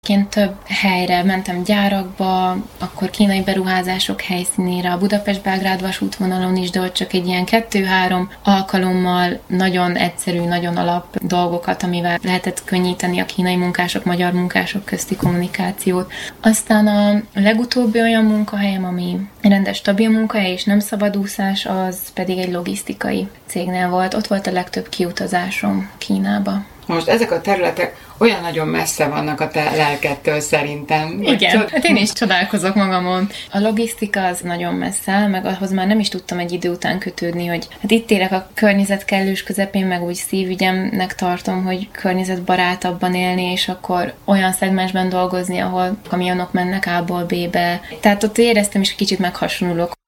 Több helyre mentem, gyárakba, akkor kínai beruházások helyszínére, a Budapest-Belgrád vasútvonalon is, de ott csak egy ilyen 2-3 alkalommal nagyon egyszerű, nagyon alap dolgokat, amivel lehetett könnyíteni a kínai munkások, magyar munkások közti kommunikációt. Aztán a legutóbbi olyan munkahelyem, ami rendes, stabil munkahely és nem szabadúszás, az pedig egy logisztikai cégnél volt. Ott volt a legtöbb kiutazásom Kínába. Most ezek a területek olyan nagyon messze vannak a te lelkedtől szerintem. Igen, hát én is csodálkozok magamon. A logisztika az nagyon messze, meg ahhoz már nem is tudtam egy idő után kötődni, hogy hát itt élek a környezet kellős közepén, meg úgy szívügyemnek tartom, hogy környezetbarátabban élni, és akkor olyan szegmensben dolgozni, ahol kamionok mennek A-ból B-be. Tehát ott éreztem is, kicsit meghasonulok